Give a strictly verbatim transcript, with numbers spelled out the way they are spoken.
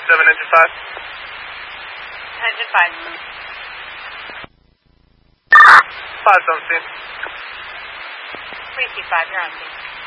seven, engine five. Engine five. Five's on scene. three C five, you're on scene.